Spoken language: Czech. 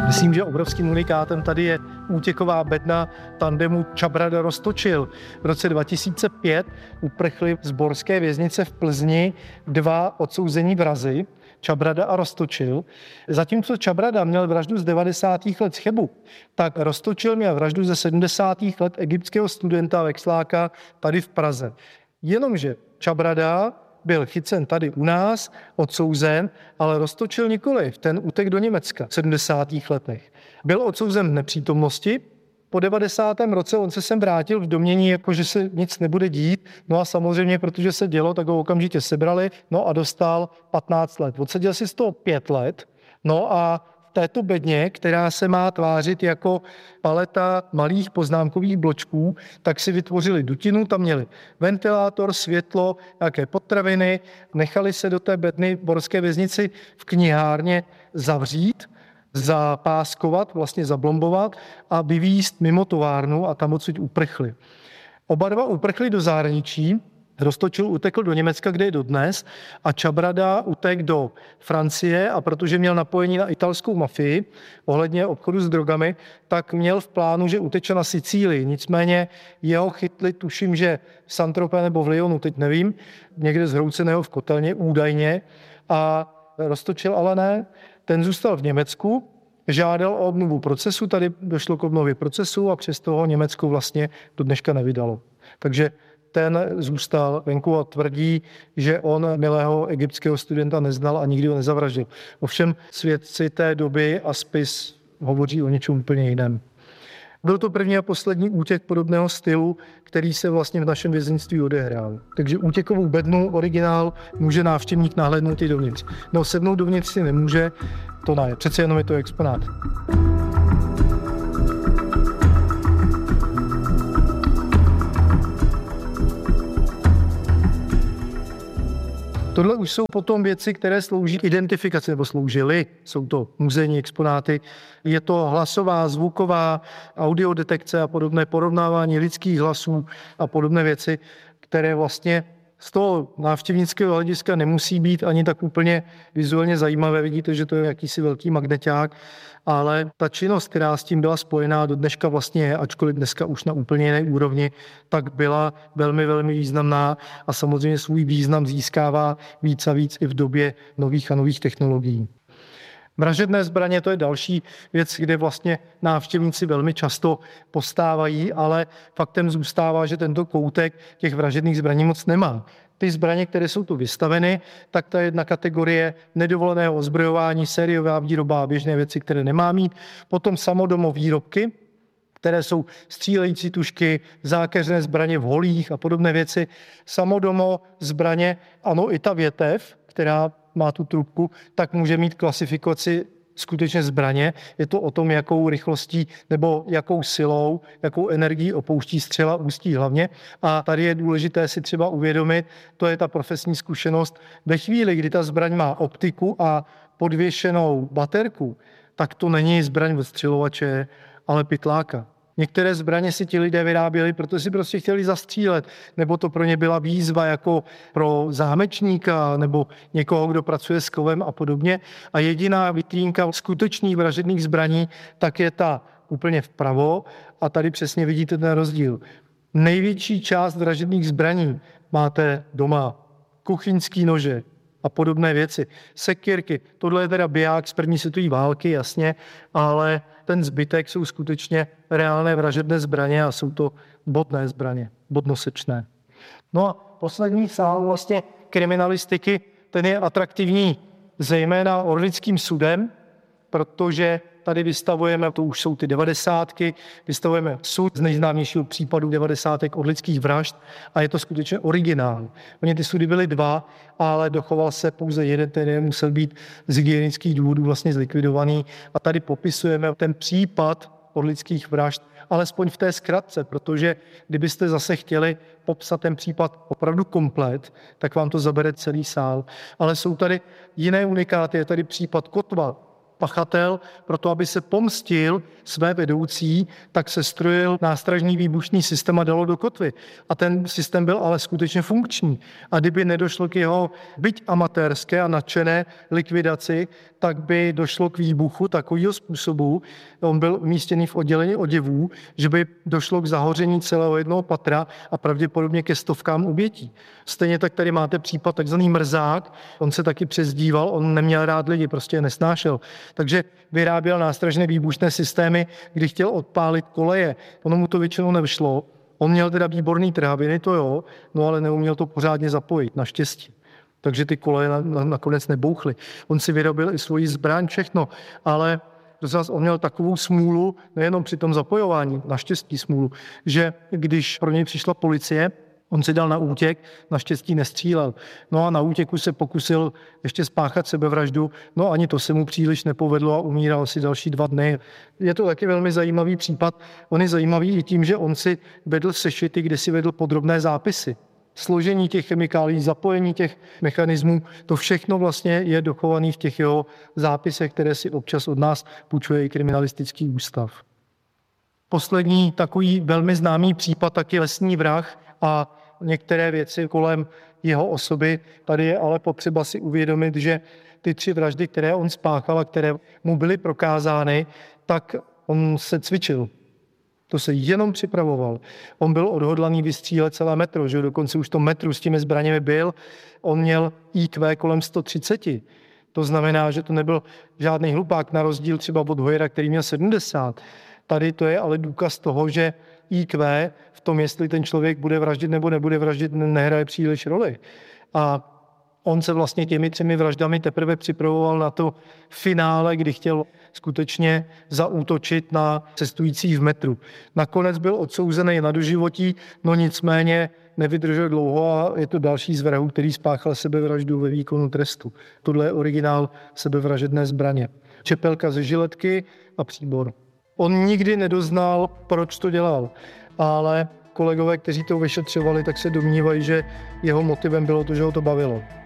Myslím, že obrovským unikátem tady je útěková bedna tandemu Čabrada-Roztočil. V roce 2005 uprchli z borské věznice v Plzni dva odsouzení vrazi, Čabrada a Roztočil. Zatímco Čabrada měl vraždu z 90. let z Chebu, tak Roztočil měl vraždu ze 70. let egyptského studenta veksláka tady v Praze. Jenomže Čabrada byl chycen tady u nás, odsouzen, ale Roztočil nikoliv. Ten utek do Německa v 70. letech. Byl odsouzen v nepřítomnosti. Po 90. roce on se sem vrátil v domnění, jako že se nic nebude dít. No a samozřejmě, protože se dělo, tak ho okamžitě sebrali. No a dostal 15 let. Odseděl si z toho 5 let. No a v této bedně, která se má tvářit jako paleta malých poznámkových bločků, tak si vytvořili dutinu, tam měli ventilátor, světlo, nějaké potraviny, nechali se do té bedny v borské věznici v knihárně zavřít, zapáskovat, vlastně zablombovat a vyvízt mimo továrnu a tam odsud uprchli. Oba dva uprchli do zahraničí. Roztočil utekl do Německa, kde je dodnes, a Čabrada utekl do Francie, a protože měl napojení na italskou mafii ohledně obchodu s drogami, tak měl v plánu, že uteče na Sicílii. Nicméně jeho chytli, tuším, že v Saint-Tropez nebo v Lyonu, teď nevím, někde zhrouceného v kotelně údajně, a Roztočil ale ne. Ten zůstal v Německu, žádal o obnovu procesu, tady došlo k obnově procesu a přesto ho Německo vlastně do dneška nevydalo. Takže ten zůstal venku a tvrdí, že on milého egyptského studenta neznal a nikdy ho nezavraždil. Ovšem svědci té doby a spis hovoří o něčem úplně jiném. Byl to první a poslední útěk podobného stylu, který se vlastně v našem vězeňství odehrál. Takže útěkovou bednu, originál, může návštěvník nahlédnout i dovnitř. No, sednout dovnitř si nemůže, to ne, přece jenom je to exponát. Tohle už jsou potom věci, které slouží k identifikaci, nebo sloužily. Jsou to muzejní exponáty. Je to hlasová, zvuková, audiodetekce a podobné porovnávání lidských hlasů a podobné věci, které vlastně z toho návštěvnického hlediska nemusí být ani tak úplně vizuálně zajímavé. Vidíte, že to je jakýsi velký magneťák, ale ta činnost, která s tím byla spojená, do dneška vlastně je, ačkoliv dneska už na úplně jiné úrovni, tak byla velmi, velmi významná a samozřejmě svůj význam získává víc a víc i v době nových a nových technologií. Vražedné zbraně, to je další věc, kde vlastně návštěvníci velmi často postávají, ale faktem zůstává, že tento koutek těch vražedných zbraní moc nemá. Ty zbraně, které jsou tu vystaveny, tak ta jedna kategorie nedovoleného ozbrojování, sériová výroba a běžné věci, které nemá mít. Potom samodomo výrobky, které jsou střílející tužky, zákeřné zbraně v holích a podobné věci. Samodomo zbraně, ano, i ta větev, která má tu trubku, tak může mít klasifikaci skutečně zbraně. Je to o tom, jakou rychlostí nebo jakou silou, jakou energií opouští střela ústí hlavně. A tady je důležité si třeba uvědomit, to je ta profesní zkušenost, ve chvíli, kdy ta zbraň má optiku a podvěšenou baterku, tak to není zbraň odstřelovače, ale pytláka. Některé zbraně si ti lidé vyráběli, protože si prostě chtěli zastřílet, nebo to pro ně byla výzva jako pro zámečníka nebo někoho, kdo pracuje s kovem a podobně. A jediná vitrínka skutečných vražedných zbraní, tak je ta úplně vpravo a tady přesně vidíte ten rozdíl. Největší část vražedných zbraní máte doma. Kuchyňský nože a podobné věci. Sekírky, tohle je teda biják z první světové války, jasně, ale ten zbytek jsou skutečně reálné vražedné zbraně a jsou to bodné zbraně, bodnosečné. No a poslední sál vlastně kriminalistiky, ten je atraktivní zejména Orlickým sudem, protože tady vystavujeme, to už jsou ty 90, vystavujeme sud z nejznámějšího případu 90 orlických vražd a je to skutečně originál. Oni ty sudy byly 2, ale dochoval se pouze jeden, který musel být z hygienických důvodů vlastně zlikvidovaný. A tady popisujeme ten případ orlických vražd, alespoň v té zkratce, protože kdybyste zase chtěli popsat ten případ opravdu komplet, tak vám to zabere celý sál. Ale jsou tady jiné unikáty, je tady případ Kotva, Pachatel, proto aby se pomstil své vedoucí, tak se strojil nástražní výbušný systém a dalo do kotvy. A ten systém byl ale skutečně funkční. A kdyby nedošlo k jeho byť amatérské a nadšené likvidaci, tak by došlo k výbuchu takového způsobu, on byl umístěný v oddělení oděvů, že by došlo k zahoření celého jednoho patra a pravděpodobně ke stovkám obětí. Stejně tak tady máte případ takzvaný Mrzák, on se taky přezdíval, on neměl rád lidi, prostě je nesnášel. Takže vyráběl nástražné výbušné systémy, kdy chtěl odpálit koleje. Ono mu to většinou nevyšlo. On měl teda výborný trhaviny, to jo, no ale neuměl to pořádně zapojit, naštěstí. Takže ty koleje nakonec nebouchly. On si vyrobil i svoji zbraň, všechno, ale zase on měl takovou smůlu, nejenom při tom zapojování, naštěstí smůlu, že když pro něj přišla policie, on si dal na útěk, naštěstí nestřílel. No a na útěku se pokusil ještě spáchat sebevraždu, no ani to se mu příliš nepovedlo a umíral si další 2 dny. Je to taky velmi zajímavý případ. On je zajímavý i tím, že on si vedl sešity, kde si vedl podrobné zápisy. Složení těch chemikálií, zapojení těch mechanismů, to všechno vlastně je dochované v těch jeho zápisech, které si občas od nás půjčuje i kriminalistický ústav. Poslední takový velmi známý případ taky Lesní vrah a některé věci kolem jeho osoby. Tady je ale potřeba si uvědomit, že ty 3 vraždy, které on spáchal a které mu byly prokázány, tak on se cvičil. To se jenom připravoval. On byl odhodlaný vystřílet celé metro, že dokonce už to metru s těmi zbraněmi byl. On měl IQ kolem 130. To znamená, že to nebyl žádný hlupák, na rozdíl třeba od Hojera, který měl 70. Tady to je ale důkaz toho, že IQ v tom, jestli ten člověk bude vraždit nebo nebude vraždit, nehraje příliš roli. A on se vlastně těmi 3 vraždami teprve připravoval na to finále, kdy chtěl skutečně zaútočit na cestující v metru. Nakonec byl odsouzený na doživotí, no nicméně nevydržel dlouho a je to další z vrahů, který spáchal sebevraždu ve výkonu trestu. Tohle je originál sebevražedné zbraně. Čepelka ze žiletky a příbor. On nikdy nedoznal, proč to dělal, ale kolegové, kteří to vyšetřovali, tak se domnívají, že jeho motivem bylo to, že ho to bavilo.